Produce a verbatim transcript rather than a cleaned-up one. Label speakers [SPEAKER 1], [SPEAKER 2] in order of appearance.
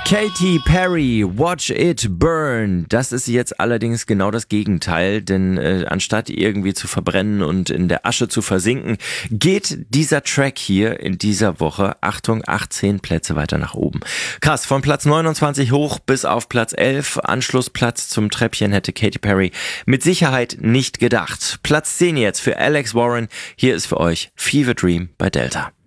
[SPEAKER 1] Katy Perry, Watch It Burn. Das ist jetzt allerdings genau das Gegenteil, denn äh, anstatt irgendwie zu verbrennen und in der Asche zu versinken, geht dieser Track hier in dieser Woche, Achtung, achtzehn Plätze weiter nach oben. Krass, von Platz neunundzwanzig hoch bis auf Platz elf. Anschlussplatz zum Treppchen hätte Katy Perry mit Sicherheit nicht gedacht. Platz zehn jetzt für Alex Warren. Hier ist für euch Fever Dream bei Delta.